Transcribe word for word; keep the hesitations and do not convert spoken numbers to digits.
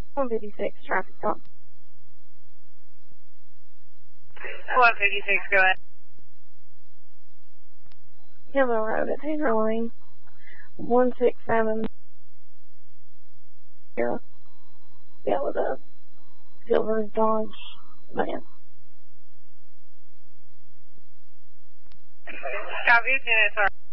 one fifty-six, traffic stop. one fifty-six, go ahead. Hillville Road at Taylor Lane. one six seven zero. Yeah, with a silver Dodge van. Copy, ten, sorry.